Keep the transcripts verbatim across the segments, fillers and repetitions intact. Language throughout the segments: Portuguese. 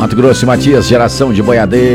Mato Grosso e Matias, geração de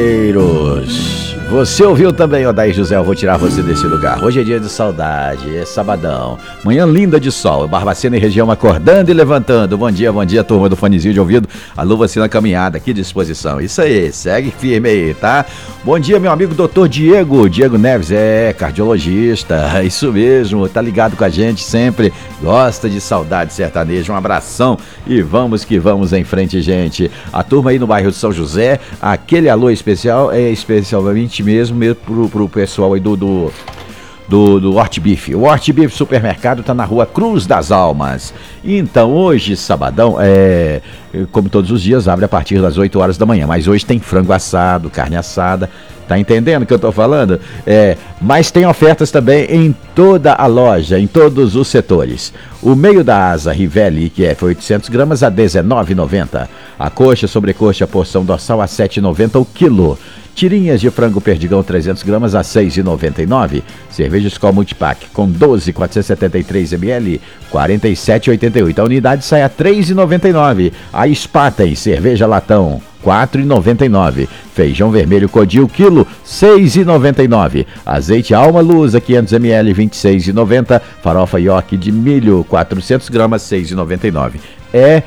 boiadeiros. Você ouviu também, Odair José, eu vou tirar você desse lugar. Hoje é dia de saudade, é sabadão. Manhã linda de sol, Barbacena e região acordando e levantando. Bom dia, bom dia, turma do fonezinho de ouvido. Alô, você na caminhada, que disposição. Isso aí, segue firme aí, tá? Bom dia, meu amigo doutor Diego, Diego Neves, é cardiologista, isso mesmo, tá ligado com a gente sempre. Gosta de saudade sertaneja, um abração e vamos que vamos em frente, gente. A turma aí no bairro de São José, aquele alô especial é especialmente mesmo, mesmo pro, pro pessoal aí do, do, do, do Hortbife. O Hortbife Supermercado tá na rua Cruz das Almas. Então hoje, sabadão, é, como todos os dias, abre a partir das oito horas da manhã. Mas hoje tem frango assado, carne assada. Tá entendendo o que eu tô falando? É, mas tem ofertas também em toda a loja, em todos os setores. O meio da asa Rivelli, que é oitocentos gramas, a dezenove reais e noventa centavos. A coxa, sobrecoxa, porção dorsal a sete reais e noventa centavos o quilo. Tirinhas de frango perdigão trezentos gramas a seis reais e noventa e nove centavos. Cerveja Skol Multipack com doze, quatrocentos e setenta e três mililitros, quarenta e sete reais e oitenta e oito centavos. A unidade sai a três reais e noventa e nove centavos. A Spaten, cerveja latão, quatro reais e noventa e nove centavos. Feijão vermelho Codil, quilo, seis reais e noventa e nove centavos. Azeite Alma Lusa, quinhentos mililitros, vinte e seis reais e noventa centavos. Farofa York de milho, quatrocentos gramas, seis reais e noventa e nove centavos. É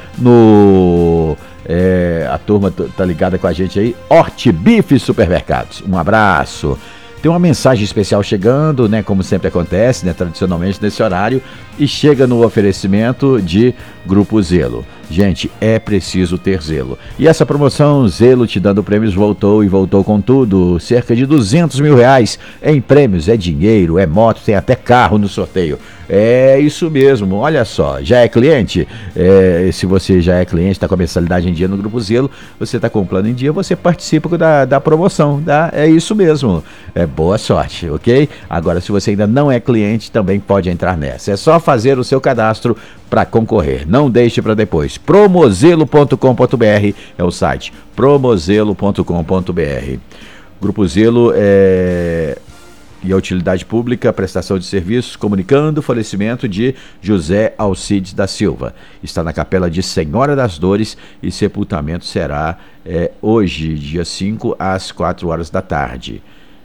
no... É, a turma tá ligada com a gente aí, Hortbife Supermercados. Um abraço. Tem uma mensagem especial chegando, né? Como sempre acontece, né? Tradicionalmente nesse horário. E chega no oferecimento de Grupo Zelo. Gente, é preciso ter zelo. E essa promoção Zelo te dando prêmios voltou e voltou com tudo. Cerca de duzentos mil reais em prêmios. É dinheiro, é moto, tem até carro no sorteio. É isso mesmo, olha só, já é cliente? É, se você já é cliente, está com a mensalidade em dia no Grupo Zelo, você está com o plano em dia, você participa da, da promoção, tá? É isso mesmo, é boa sorte, ok? Agora, se você ainda não é cliente, também pode entrar nessa. É só fazer o seu cadastro para concorrer, não deixe para depois. promozelo ponto com ponto br é o site, promozelo ponto com ponto br. Grupo Zelo é... e a utilidade pública, prestação de serviços, comunicando o falecimento de José Alcides da Silva. Está na Capela de Senhora das Dores e sepultamento será é, hoje, dia cinco, às quatro horas da tarde.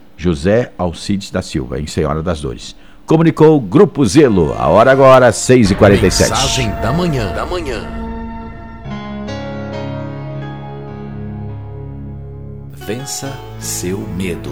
José Alcides da Silva, em Senhora das Dores. Comunicou o Grupo Zelo. A hora agora, seis e quarenta e sete. Mensagem da manhã. Da manhã. Vença seu medo.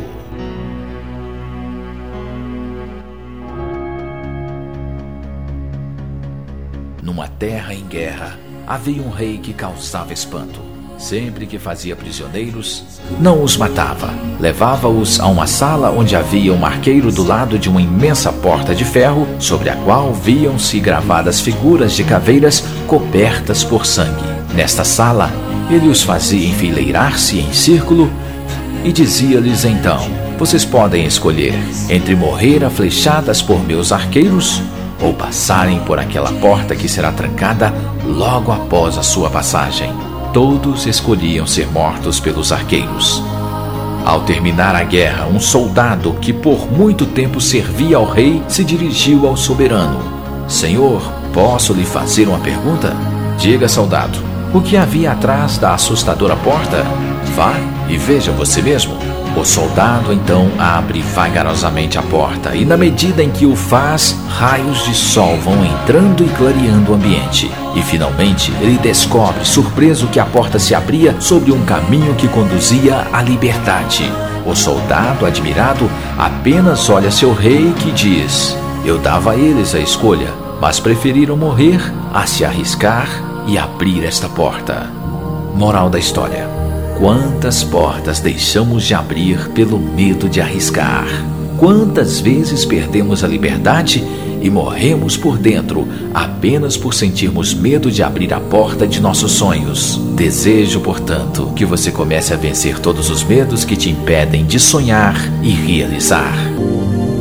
Numa terra em guerra, havia um rei que causava espanto. Sempre que fazia prisioneiros, não os matava. Levava-os a uma sala onde havia um arqueiro do lado de uma imensa porta de ferro, sobre a qual viam-se gravadas figuras de caveiras cobertas por sangue. Nesta sala, ele os fazia enfileirar-se em círculo e dizia-lhes então: vocês podem escolher entre morrer a flechadas por meus arqueiros ou passarem por aquela porta que será trancada logo após a sua passagem. Todos escolhiam ser mortos pelos arqueiros. Ao terminar a guerra, um soldado que por muito tempo servia ao rei se dirigiu ao soberano. Senhor, posso lhe fazer uma pergunta? Diga, soldado, o que havia atrás da assustadora porta? Vá e veja você mesmo. O soldado então abre vagarosamente a porta e, na medida em que o faz, raios de sol vão entrando e clareando o ambiente. E finalmente ele descobre, surpreso, que a porta se abria sobre um caminho que conduzia à liberdade. O soldado, admirado, apenas olha seu rei, que diz: eu dava a eles a escolha, mas preferiram morrer a se arriscar e abrir esta porta. Moral da história: quantas portas deixamos de abrir pelo medo de arriscar? Quantas vezes perdemos a liberdade e morremos por dentro apenas por sentirmos medo de abrir a porta de nossos sonhos? Desejo, portanto, que você comece a vencer todos os medos que te impedem de sonhar e realizar.